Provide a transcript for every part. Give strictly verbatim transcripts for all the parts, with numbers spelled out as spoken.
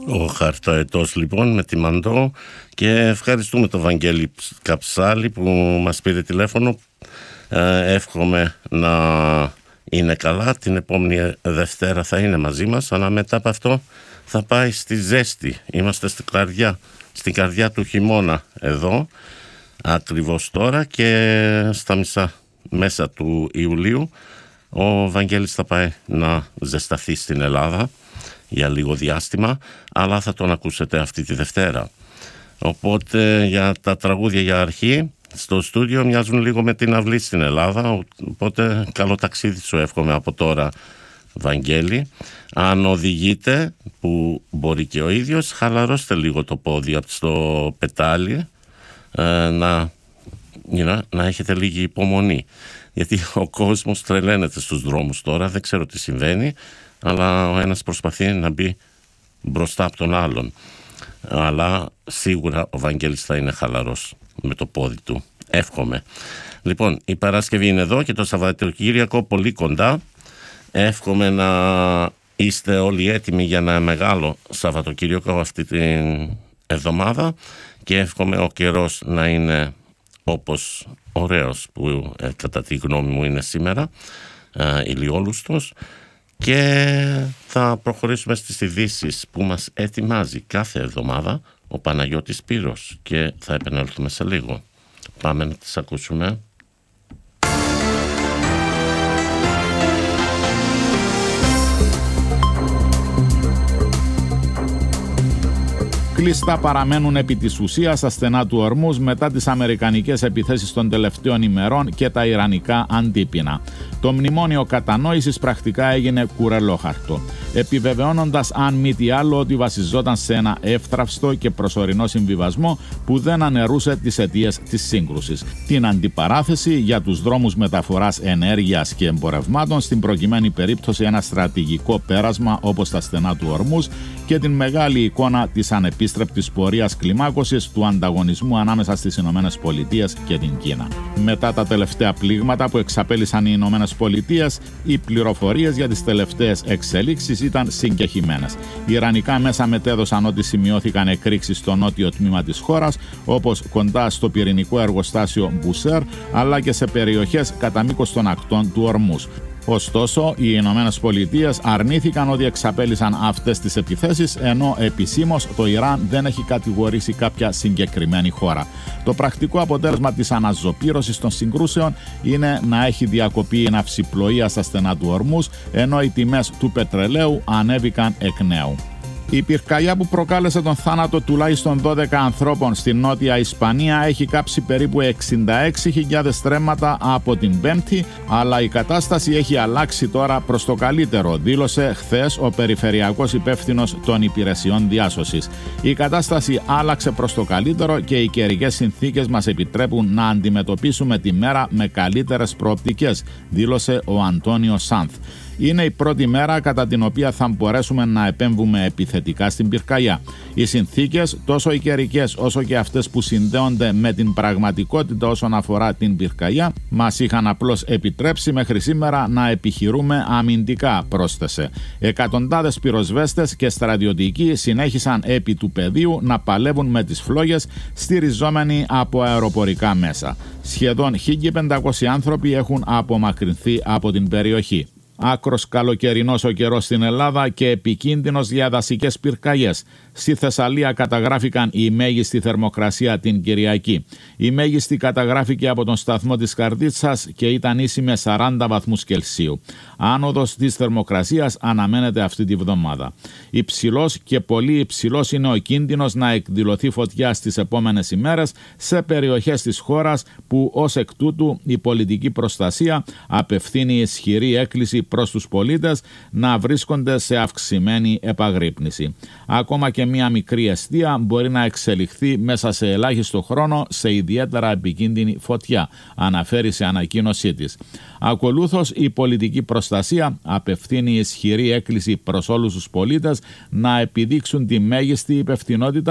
Ο Χαρταετός λοιπόν με τη Μαντώ, και ευχαριστούμε τον Βαγγέλη Καψάλη που μας πήρε τηλέφωνο. Ε, εύχομαι να είναι καλά. Την επόμενη Δευτέρα θα είναι μαζί μας, αλλά μετά από αυτό θα πάει στη ζέστη. Είμαστε στην καρδιά, στην καρδιά του χειμώνα εδώ ακριβώς τώρα, και στα μισά μέσα του Ιουλίου ο Βαγγέλης θα πάει να ζεσταθεί στην Ελλάδα για λίγο διάστημα, αλλά θα τον ακούσετε αυτή τη Δευτέρα. Οπότε για τα τραγούδια για αρχή στο στούντιο μοιάζουν λίγο με την αυλή στην Ελλάδα, οπότε καλό ταξίδι σου εύχομαι από τώρα, Βαγγέλη. Αν οδηγείτε, που μπορεί και ο ίδιος, χαλαρώστε λίγο το πόδι από στο πετάλι, να, να, να έχετε λίγη υπομονή, γιατί ο κόσμος τρελαίνεται στους δρόμους τώρα, δεν ξέρω τι συμβαίνει, αλλά ο ένας προσπαθεί να μπει μπροστά από τον άλλον. Αλλά σίγουρα ο Βαγγέλης θα είναι χαλαρός με το πόδι του, εύχομαι. Λοιπόν, η Παρασκευή είναι εδώ και το Σαββατοκύριακο πολύ κοντά. Εύχομαι να είστε όλοι έτοιμοι για ένα μεγάλο Σαββατοκύριακο αυτή την εβδομάδα, και εύχομαι ο καιρός να είναι όπως ωραίος που ε, κατά τη γνώμη μου είναι σήμερα, ε, ηλιόλουστος. Και θα προχωρήσουμε στις ειδήσεις που μας ετοιμάζει κάθε εβδομάδα ο Παναγιώτης Πύρος, και θα επανέλθουμε σε λίγο. Πάμε να τις ακούσουμε. Κλειστά παραμένουν επί της ουσίας στα στενά του Ορμούζ μετά τις αμερικανικές επιθέσεις των τελευταίων ημερών και τα ιρανικά αντίπεινα. Το μνημόνιο κατανόησης πρακτικά έγινε κουρελόχαρτο, επιβεβαιώνοντας αν μη τι άλλο ότι βασιζόταν σε ένα εύθραυστο και προσωρινό συμβιβασμό που δεν αναιρούσε τις αιτίες της σύγκρουσης. Την αντιπαράθεση για τους δρόμους μεταφοράς ενέργειας και εμπορευμάτων, στην προκειμένη περίπτωση ένα στρατηγικό πέρασμα όπως τα στενά του Ορμούζ, και την μεγάλη εικόνα της ανεπίστρεπτης πορείας κλιμάκωσης του ανταγωνισμού ανάμεσα στις Ηνωμένες Πολιτείες και την Κίνα. Μετά τα τελευταία πλήγματα που εξαπέλυσαν οι Ηνωμένες Πολιτείες, οι πληροφορίες για τις τελευταίες εξελίξεις ήταν συγκεχημένες. Οι ιρανικά μέσα μετέδωσαν ότι σημειώθηκαν εκρήξεις στο νότιο τμήμα της χώρας, όπως κοντά στο πυρηνικό εργοστάσιο Μπουσέρ, αλλά και σε περιοχές κατά μήκος των ακτών του Ορμούζ. Ωστόσο, οι Ηνωμένες Πολιτείες αρνήθηκαν ότι εξαπέλυσαν αυτές τις επιθέσεις, ενώ επισήμως το Ιράν δεν έχει κατηγορήσει κάποια συγκεκριμένη χώρα. Το πρακτικό αποτέλεσμα της αναζωπήρωσης των συγκρούσεων είναι να έχει διακοπεί η ναυσιπλοεία στα στενά του Ορμούζ, ενώ οι τιμές του πετρελαίου ανέβηκαν εκ νέου. Η πυρκαγιά που προκάλεσε τον θάνατο τουλάχιστον δώδεκα ανθρώπων στην Νότια Ισπανία έχει κάψει περίπου εξήντα έξι χιλιάδες στρέμματα από την Πέμπτη, αλλά η κατάσταση έχει αλλάξει τώρα προς το καλύτερο, δήλωσε χθες ο περιφερειακός υπεύθυνος των υπηρεσιών διάσωσης. Η κατάσταση άλλαξε προς το καλύτερο και οι καιρικές συνθήκες μας επιτρέπουν να αντιμετωπίσουμε τη μέρα με καλύτερες προοπτικές, δήλωσε ο Αντώνιο Σάνθ. Είναι η πρώτη μέρα κατά την οποία θα μπορέσουμε να επέμβουμε επιθετικά στην πυρκαγιά. Οι συνθήκες, τόσο οι καιρικές όσο και αυτές που συνδέονται με την πραγματικότητα όσον αφορά την πυρκαγιά, μας είχαν απλώς επιτρέψει μέχρι σήμερα να επιχειρούμε αμυντικά, πρόσθεσε. Εκατοντάδες πυροσβέστες και στρατιωτικοί συνέχισαν επί του πεδίου να παλεύουν με τις φλόγες, στηριζόμενοι από αεροπορικά μέσα. Σχεδόν χίλιοι πεντακόσιοι άνθρωποι έχουν απομακρυνθεί από την περιοχή. Άκρος καλοκαιρινός ο καιρός στην Ελλάδα και επικίνδυνος για δασικές πυρκαγιές. Στη Θεσσαλία καταγράφηκαν η μέγιστη θερμοκρασία την Κυριακή. Η μέγιστη καταγράφηκε από τον σταθμό της Καρδίτσας και ήταν ίση με σαράντα βαθμούς Κελσίου. Άνοδος της θερμοκρασίας αναμένεται αυτή τη βδομάδα. Υψηλός και πολύ υψηλός είναι ο κίνδυνος να εκδηλωθεί φωτιά στις επόμενες ημέρες σε περιοχές της χώρας που ως εκ τούτου η πολιτική προστασία απευθύνει ισχυρή έκκληση προς τους πολίτες να βρίσκονται σε αυξημένη επαγρύπνηση. Ακόμα και μια μικρή αιστεία μπορεί να εξελιχθεί μέσα σε ελάχιστο χρόνο σε ιδιαίτερα επικίνδυνη φωτιά, αναφέρει σε ανακοίνωσή της. Ακολούθως, η πολιτική προστασία απευθύνει ισχυρή έκκληση προς όλους τους πολίτες να επιδείξουν τη μέγιστη υπευθυνότητα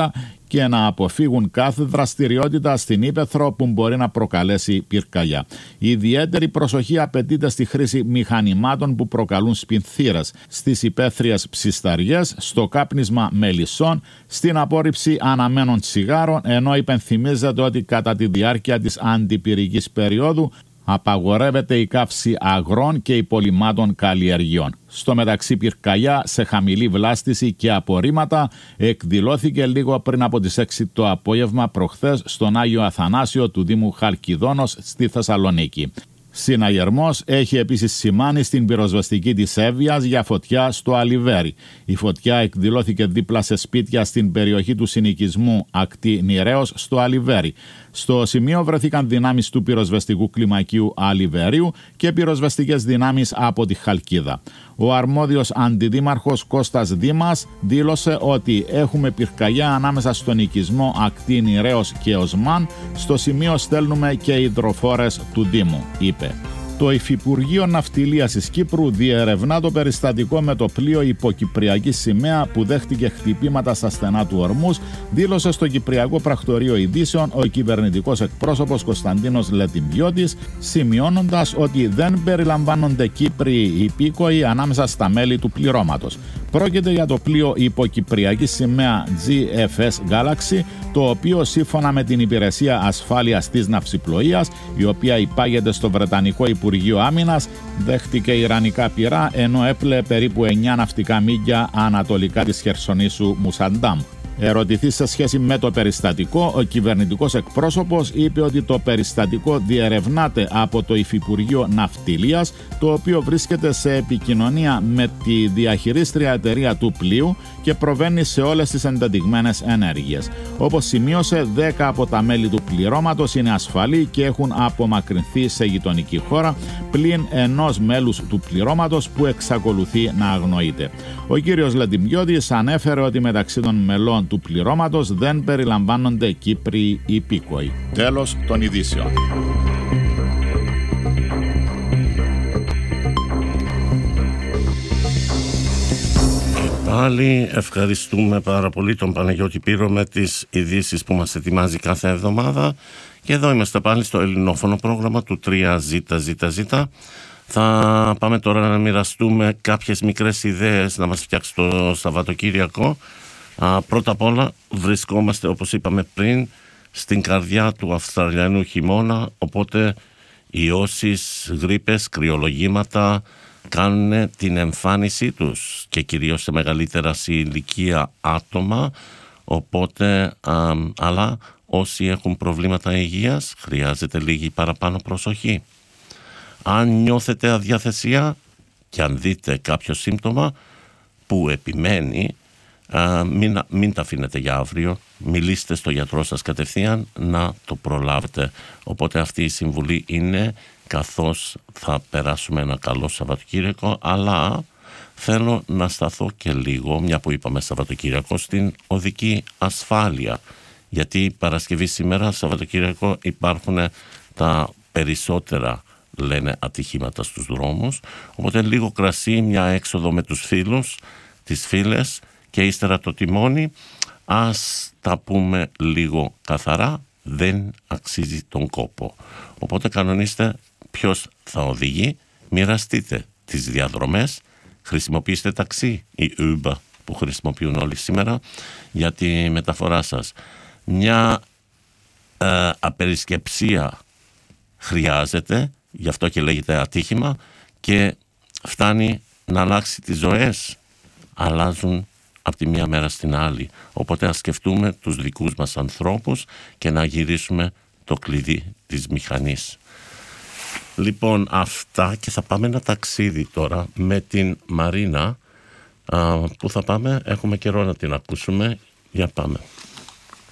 και να αποφύγουν κάθε δραστηριότητα στην ύπαιθρο που μπορεί να προκαλέσει πυρκαγιά. Η ιδιαίτερη προσοχή απαιτείται στη χρήση μηχανημάτων που προκαλούν σπινθήρες, στις υπαίθριες ψισταριές, στο κάπνισμα μελισσών, στην απόρριψη αναμένων τσιγάρων, ενώ υπενθυμίζεται ότι κατά τη διάρκεια της αντιπυρικής περίοδου απαγορεύεται η καύση αγρών και υπολειμμάτων καλλιεργειών. Στο μεταξύ, πυρκαγιά σε χαμηλή βλάστηση και απορρίμματα εκδηλώθηκε λίγο πριν από τις έξι το απόγευμα προχθές στον Άγιο Αθανάσιο του Δήμου Χαλκιδόνος στη Θεσσαλονίκη. Συναγερμός έχει επίσης σημάνει στην πυροσβεστική της Εύβοιας για φωτιά στο Αλιβέρι. Η φωτιά εκδηλώθηκε δίπλα σε σπίτια στην περιοχή του συνοικισμού Ακτή Νηρέως στο Αλιβέρι. Στο σημείο βρεθήκαν δυνάμεις του πυροσβεστικού κλιμακίου Αλιβερίου και πυροσβεστικές δυνάμεις από τη Χαλκίδα. Ο αρμόδιος αντιδήμαρχος Κώστας Δήμας δήλωσε ότι έχουμε πυρκαγιά ανάμεσα στον οικισμό Ακτή Νηρέως και Οσμάν. Στο σημείο στέλνουμε και υδροφόρες του Δήμου, είπε. Το Υφυπουργείο Ναυτιλίας της Κύπρου διερευνά το περιστατικό με το πλοίο υποκυπριακή σημαία που δέχτηκε χτυπήματα στα στενά του Ορμούς, δήλωσε στο Κυπριακό Πρακτορείο Ειδήσεων ο κυβερνητικός εκπρόσωπος Κωνσταντίνος Λετιμβιώτης, σημειώνοντας ότι δεν περιλαμβάνονται Κύπριοι υπήκοοι ανάμεσα στα μέλη του πληρώματος. Πρόκειται για το πλοίο υποκυπριακή σημαία τζι εφ ες Galaxy, το οποίο σύμφωνα με την Υπηρεσία Ασφάλειας της Ναυσιπλοείας, η οποία υπάγεται στο Βρετανικό Υπουργείο Άμυνας, δέχτηκε ιρανικά πυρά ενώ έπλεε περίπου εννιά ναυτικά μίλια ανατολικά της Χερσονήσου Μουσαντάμ. Ερωτηθεί σε σχέση με το περιστατικό, ο κυβερνητικός εκπρόσωπος είπε ότι το περιστατικό διερευνάται από το Υφυπουργείο Ναυτιλίας, το οποίο βρίσκεται σε επικοινωνία με τη διαχειρίστρια εταιρεία του πλοίου και προβαίνει σε όλες τις εντατικμένες ενέργειες. Όπως σημείωσε, δέκα από τα μέλη του πληρώματος είναι ασφαλή και έχουν απομακρυνθεί σε γειτονική χώρα, πλην ενός μέλους του πληρώματος που εξακολουθεί να αγνοείται. Ο κύριος Λετιμβιώτης ανέφερε ότι μεταξύ των μελών του πληρώματος δεν περιλαμβάνονται Κύπριοι υπήκοοι. Τέλος των ειδήσεων. Πάλι ευχαριστούμε πάρα πολύ τον Παναγιώτη Πύρο με τις ειδήσεις που μας ετοιμάζει κάθε εβδομάδα. Και εδώ είμαστε πάλι στο ελληνόφωνο πρόγραμμα του τρία ζέτα ζέτα ζέτα. Θα πάμε τώρα να μοιραστούμε κάποιες μικρές ιδέες να μας φτιάξει το Σαββατοκύριακο. Α, πρώτα απ' όλα βρισκόμαστε, όπως είπαμε πριν, στην καρδιά του Αυστραλιανού χειμώνα, οπότε ιώσεις, γρίπες, κρυολογήματα κάνουν την εμφάνισή τους και κυρίως σε μεγαλύτερα σε ηλικία άτομα, οπότε α, αλλά όσοι έχουν προβλήματα υγείας χρειάζεται λίγη παραπάνω προσοχή. Αν νιώθετε αδιαθεσία και αν δείτε κάποιο σύμπτωμα που επιμένει, α, μην, μην τα αφήνετε για αύριο, μιλήστε στο γιατρό σας κατευθείαν να το προλάβετε. Οπότε αυτή η συμβουλή είναι καθώς θα περάσουμε ένα καλό Σαββατοκύριακο, αλλά θέλω να σταθώ και λίγο, μια που είπαμε Σαββατοκύριακο, στην οδική ασφάλεια. Γιατί Παρασκευή σήμερα, Σαββατοκύριακο, υπάρχουν τα περισσότερα, λένε, ατυχήματα στους δρόμους. Οπότε λίγο κρασί, μια έξοδο με τους φίλους, τις φίλες και ύστερα το τιμόνι. Ας τα πούμε λίγο καθαρά, δεν αξίζει τον κόπο. Οπότε κανονίστε ποιος θα οδηγεί, μοιραστείτε τις διαδρομές, χρησιμοποιήστε ταξί ή Uber που χρησιμοποιούν όλοι σήμερα για τη μεταφορά σας. Μια ε, απερισκεψία χρειάζεται, γι' αυτό και λέγεται ατύχημα, και φτάνει να αλλάξει τις ζωές, αλλάζουν από τη μία μέρα στην άλλη. Οπότε ας σκεφτούμε τους δικούς μας ανθρώπους και να γυρίσουμε το κλειδί της μηχανής. Λοιπόν, αυτά, και θα πάμε ένα ταξίδι τώρα με την Μαρίνα. Α, πού θα πάμε, έχουμε καιρό να την ακούσουμε. Για πάμε.